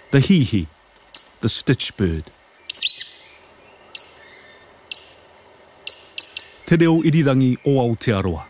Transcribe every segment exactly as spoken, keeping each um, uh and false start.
the hihi, the stitch bird. Te reo irirangi o Aotearoa.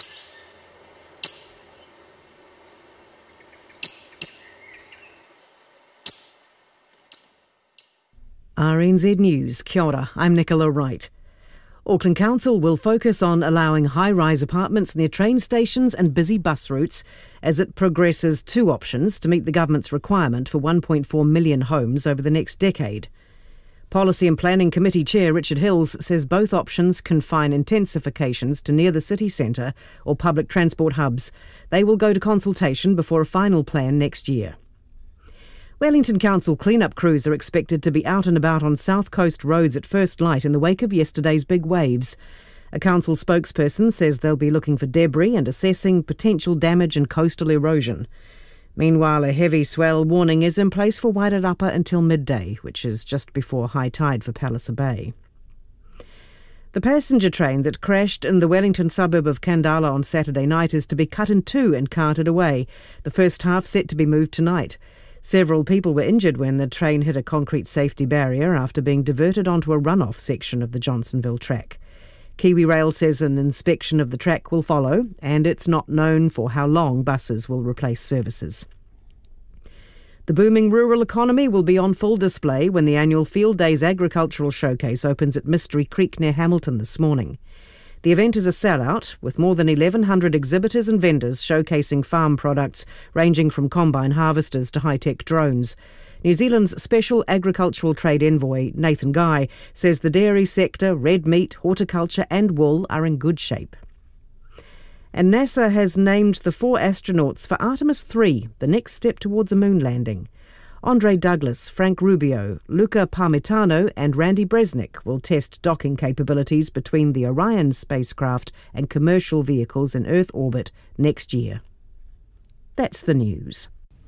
R N Z News, kia ora, I'm Nicola Wright. Auckland Council will focus on allowing high-rise apartments near train stations and busy bus routes as it progresses two options to meet the government's requirement for one point four million homes over the next decade. Policy and Planning Committee Chair Richard Hills says both options confine intensifications to near the city centre or public transport hubs. They will go to consultation before a final plan next year. Wellington Council clean-up crews are expected to be out and about on South Coast roads at first light in the wake of yesterday's big waves. A council spokesperson says they'll be looking for debris and assessing potential damage and coastal erosion. Meanwhile, a heavy swell warning is in place for Wairarapa until midday, which is just before high tide for Palliser Bay. The passenger train that crashed in the Wellington suburb of Kandala on Saturday night is to be cut in two and carted away. The first half set to be moved tonight. Several people were injured when the train hit a concrete safety barrier after being diverted onto a runoff section of the Johnsonville track. Kiwi Rail says an inspection of the track will follow, and it's not known for how long buses will replace services. The booming rural economy will be on full display when the annual Field Days Agricultural Showcase opens at Mystery Creek near Hamilton this morning. The event is a sellout, with more than eleven hundred exhibitors and vendors showcasing farm products ranging from combine harvesters to high-tech drones. New Zealand's Special Agricultural Trade Envoy, Nathan Guy, says the dairy sector, red meat, horticulture and wool are in good shape. And NASA has named the four astronauts for Artemis three, the next step towards a moon landing. Andre Douglas, Frank Rubio, Luca Parmitano and Randy Bresnik will test docking capabilities between the Orion spacecraft and commercial vehicles in Earth orbit next year. That's the news.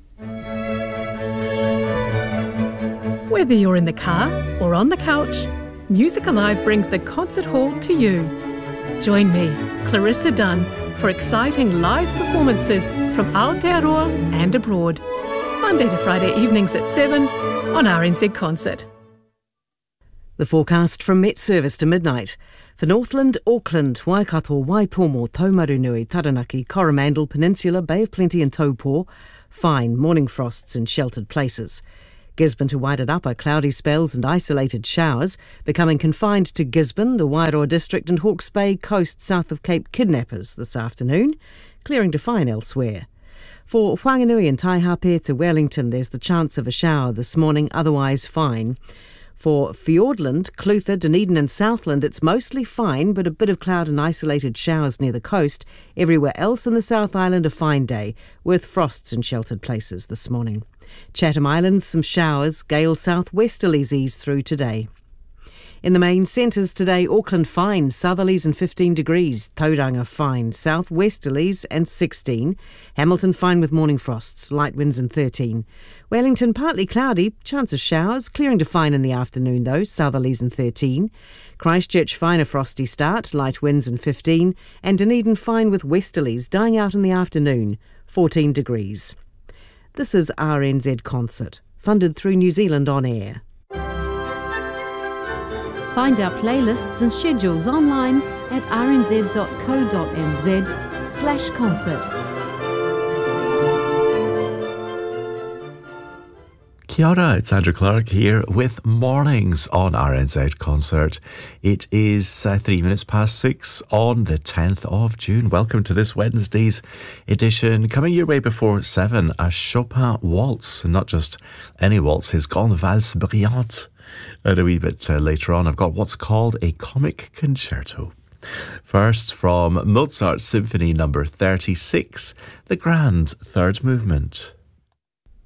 Whether you're in the car or on the couch, Music Alive brings the concert hall to you. Join me, Clarissa Dunn, for exciting live performances from Aotearoa and abroad. Monday to Friday evenings at seven on R N Z Concert. The forecast from Met Service to midnight. For Northland, Auckland, Waikato, Waitomo, Taumarunui, Taranaki, Coromandel, Peninsula, Bay of Plenty and Taupo, fine morning frosts in sheltered places. Gisborne to Wairarapa, cloudy spells and isolated showers, becoming confined to Gisborne, the Wairoa district and Hawke's Bay coast south of Cape Kidnappers this afternoon, clearing to fine elsewhere. For Whanganui and Taihape to Wellington, there's the chance of a shower this morning, otherwise fine. For Fiordland, Clutha, Dunedin and Southland, it's mostly fine, but a bit of cloud and isolated showers near the coast. Everywhere else in the South Island, a fine day, with frosts in sheltered places this morning. Chatham Islands, some showers, gale southwesterlies ease through today. In the main centres today, Auckland fine, southerlies and fifteen degrees, Tauranga fine, southwesterlies and sixteen, Hamilton fine with morning frosts, light winds and thirteen, Wellington partly cloudy, chance of showers, clearing to fine in the afternoon though, southerlies and thirteen, Christchurch fine a frosty start, light winds and fifteen, and Dunedin fine with westerlies, dying out in the afternoon, fourteen degrees. This is R N Z Concert, funded through New Zealand On Air. Find our playlists and schedules online at rnz.co.nz slash concert. Kia ora, it's Andrew Clark here with Mornings on R N Z Concert. It is uh, three minutes past six on the tenth of June. Welcome to this Wednesday's edition. Coming your way before seven, a Chopin waltz, and not just any waltz, his Grande Valse Brillante. And a wee bit uh, later on, I've got what's called a comic concerto. First, from Mozart's Symphony number thirty-six, the Grand Third Movement.